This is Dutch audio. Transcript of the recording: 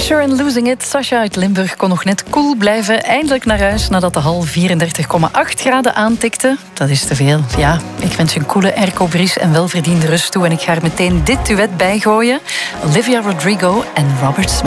Fisher en Losing It. Sascha uit Limburg kon nog net cool blijven. Eindelijk naar huis nadat de hal 34,8 graden aantikte. Dat is te veel. Ja, ik wens je een coole airco-bries en welverdiende rust toe. En ik ga er meteen dit duet bijgooien. Olivia Rodrigo en Robert Smith.